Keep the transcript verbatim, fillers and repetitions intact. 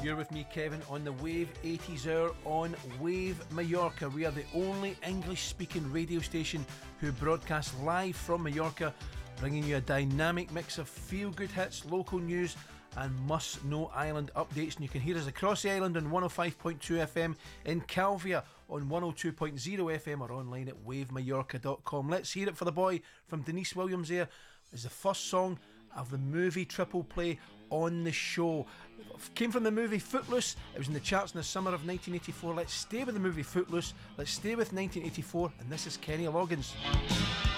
You're with me, Kevin, on the Wave eighties Hour on Wave Mallorca. We are the only English-speaking radio station who broadcast live from Mallorca, bringing you a dynamic mix of feel-good hits, local news and must-know island updates. And you can hear us across the island on one oh five point two F M, in Calvia on one oh two point oh F M, or online at wave mallorca dot com. Let's hear it for the boy from Denise Williams. There is the first song of the movie Triple Play on the show. It came from the movie Footloose. It was in the charts in the summer of nineteen eighty-four. Let's stay with the movie Footloose. Let's stay with nineteen eighty-four, and this is Kenny Loggins.